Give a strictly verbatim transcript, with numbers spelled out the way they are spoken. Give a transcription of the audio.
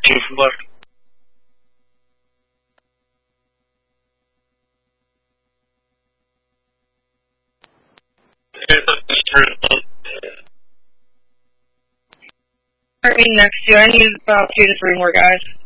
Two from left. Starting next to you. I need about two to three more guys.